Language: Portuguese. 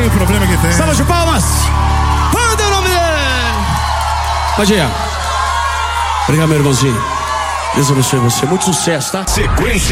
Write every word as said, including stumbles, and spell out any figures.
sei o problema que tem. Salva de palmas. Manda o nome dele. Pode ir. Obrigado, meu irmãozinho. Deus abençoe você. Muito sucesso, tá? Sequência.